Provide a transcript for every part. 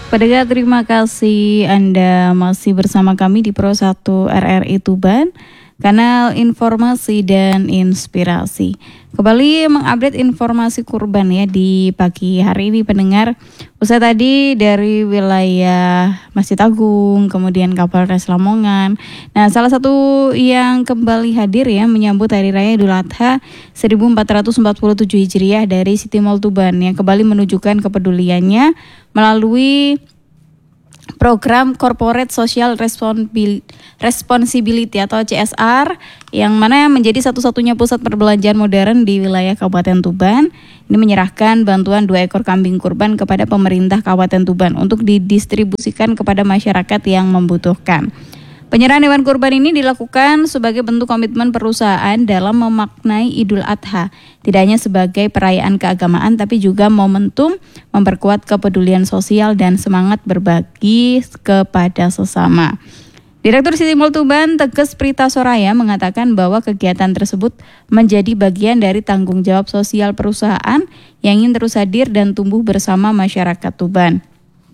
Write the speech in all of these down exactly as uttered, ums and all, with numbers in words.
Pendengar, terima kasih Anda masih bersama kami di Pro satu R R I Tuban, kanal informasi dan inspirasi. Kembali mengupdate informasi kurban ya di pagi hari ini, pendengar. Usai tadi dari wilayah Masjid Agung, kemudian Kapolres Lamongan. Nah, salah satu yang kembali hadir ya menyambut Hari Raya Idul Adha seribu empat ratus empat puluh tujuh Hijriah dari City Mall Tuban yang kembali menunjukkan kepeduliannya melalui program Corporate Social Responsibility atau C S R, yang mana menjadi satu-satunya pusat perbelanjaan modern di wilayah Kabupaten Tuban. Ini menyerahkan bantuan dua ekor kambing kurban kepada pemerintah Kabupaten Tuban untuk didistribusikan kepada masyarakat yang membutuhkan. Penyerahan hewan kurban ini dilakukan sebagai bentuk komitmen perusahaan dalam memaknai Idul Adha, tidak hanya sebagai perayaan keagamaan tapi juga momentum memperkuat kepedulian sosial dan semangat berbagi kepada sesama. Direktur City Mall Tuban, Teges Prita Soraya, mengatakan bahwa kegiatan tersebut menjadi bagian dari tanggung jawab sosial perusahaan yang ingin terus hadir dan tumbuh bersama masyarakat Tuban.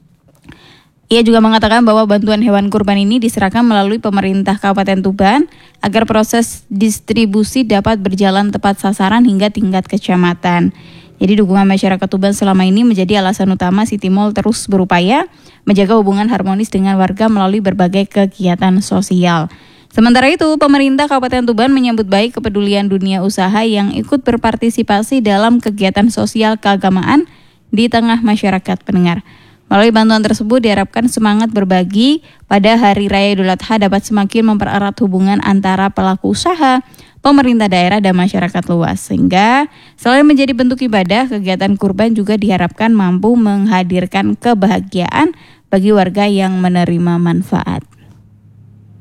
Ia juga mengatakan bahwa bantuan hewan kurban ini diserahkan melalui pemerintah Kabupaten Tuban agar proses distribusi dapat berjalan tepat sasaran hingga tingkat kecamatan. Jadi dukungan masyarakat Tuban selama ini menjadi alasan utama City Mall terus berupaya menjaga hubungan harmonis dengan warga melalui berbagai kegiatan sosial. Sementara itu, pemerintah Kabupaten Tuban menyambut baik kepedulian dunia usaha yang ikut berpartisipasi dalam kegiatan sosial keagamaan di tengah masyarakat, pendengar. Melalui bantuan tersebut diharapkan semangat berbagi pada Hari Raya Idul Adha dapat semakin mempererat hubungan antara pelaku usaha, pemerintah daerah, dan masyarakat luas. Sehingga selain menjadi bentuk ibadah, kegiatan kurban juga diharapkan mampu menghadirkan kebahagiaan bagi warga yang menerima manfaat.